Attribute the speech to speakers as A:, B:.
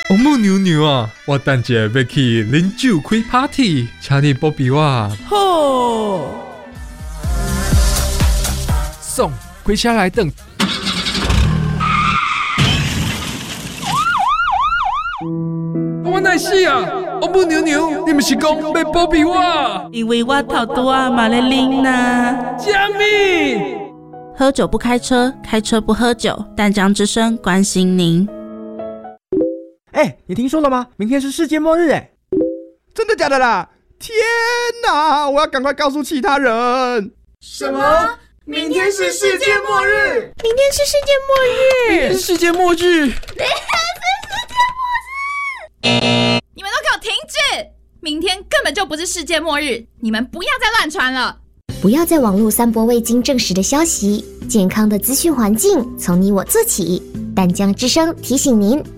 A: 欧姆牛牛啊，我等下要去啉酒开 party， 请你保庇我。
B: 好，
A: 送开车来等。我哪是啊？欧姆牛牛，你们是讲要保庇我？
B: 因为我头拄啊嘛咧啉呐。
A: 虾米？
B: 喝酒不开车，开车不喝酒。淡江之声关心您。
C: 你听说了吗？明天是世界末日真的假的啦？天哪！我要赶快告诉其他人。
D: 什么？明天是世界末日？
E: 明天是世界末日？
A: 明天是世界末日？
F: 你们都给我停止！明天根本就不是世界末日，你们不要再乱传了。
E: 不要在网络散播未经证实的消息，健康的资讯环境从你我做起。淡江之声提醒您。